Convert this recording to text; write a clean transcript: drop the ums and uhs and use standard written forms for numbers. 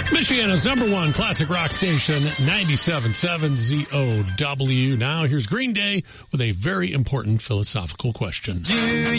Michiana's number one classic rock station, 97.7 ZOW. Now here's Green Day with a very important philosophical question. Do